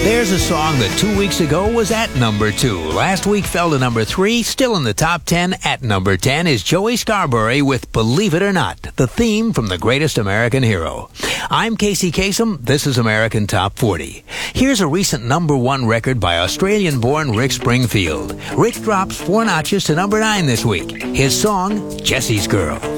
There's a song that 2 weeks ago was at number 2. Last week fell to number 3. Still in the top 10 at number 10 is Joey Scarbury with Believe It or Not, the theme from The Greatest American Hero. I'm Casey Kasem. This is American Top 40. Here's a recent number 1 record by Australian-born Rick Springfield. Rick drops 4 notches to number 9 this week. His song, Jesse's Girl.